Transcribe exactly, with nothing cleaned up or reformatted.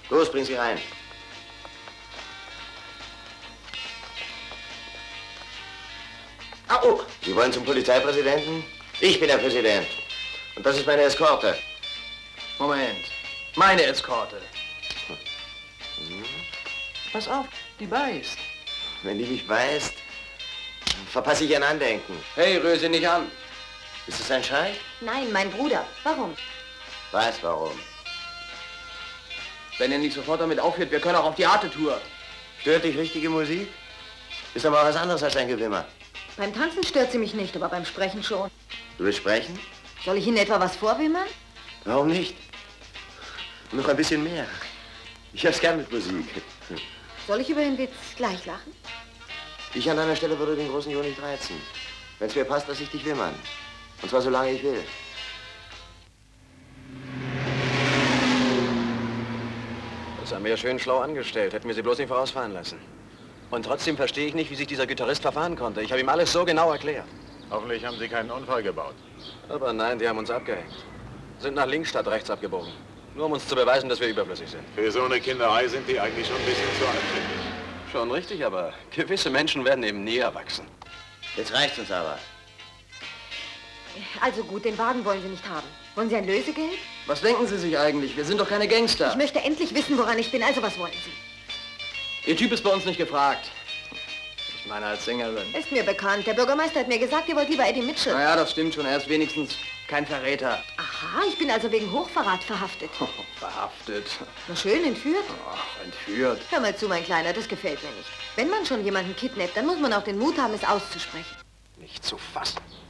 Los, bring sie rein. Ah, oh, Sie wollen zum Polizeipräsidenten? Ich bin der Präsident. Und das ist meine Eskorte. Moment. Meine Eskorte. Hm? Pass auf, die beißt. Wenn die mich beißt, verpasse ich ein Andenken. Hey, rühr sie nicht an. Ist es ein Schrei? Nein, mein Bruder. Warum? Weiß warum. Wenn ihr nicht sofort damit aufhört, wir können auch auf die Arte-Tour. Stört dich richtige Musik? Ist aber was anderes als ein Gewimmer. Beim Tanzen stört sie mich nicht, aber beim Sprechen schon. Du willst sprechen? Soll ich Ihnen etwa was vorwimmern? Warum nicht? Noch ein bisschen mehr. Ich hab's gern mit Musik. Soll ich über den Witz gleich lachen? Ich an deiner Stelle würde den großen Jo nicht reizen. Wenn's mir passt, lass ich dich wimmern. Und zwar solange ich will. Das haben wir ja schön schlau angestellt. Hätten wir sie bloß nicht vorausfahren lassen. Und trotzdem verstehe ich nicht, wie sich dieser Gitarrist verfahren konnte. Ich habe ihm alles so genau erklärt. Hoffentlich haben Sie keinen Unfall gebaut. Aber nein, die haben uns abgehängt. Sind nach links statt rechts abgebogen. Nur um uns zu beweisen, dass wir überflüssig sind. Für so eine Kinderei sind die eigentlich schon ein bisschen zu alt, finde ich. Schon richtig, aber gewisse Menschen werden eben nie erwachsen. Jetzt reicht's uns aber. Also gut, den Wagen wollen Sie nicht haben. Wollen Sie ein Lösegeld? Was denken Sie sich eigentlich? Wir sind doch keine Gangster. Ich möchte endlich wissen, woran ich bin. Also was wollen Sie? Ihr Typ ist bei uns nicht gefragt. Ich meine als Sängerin. Ist mir bekannt. Der Bürgermeister hat mir gesagt, ihr wollt lieber Eddie Mitchell. Naja, das stimmt schon. Er ist wenigstens kein Verräter. Aha, ich bin also wegen Hochverrat verhaftet. Oh, verhaftet. Na schön, entführt. Ach, entführt. Hör mal zu, mein Kleiner, das gefällt mir nicht. Wenn man schon jemanden kidnappt, dann muss man auch den Mut haben, es auszusprechen. Nicht zu fassen.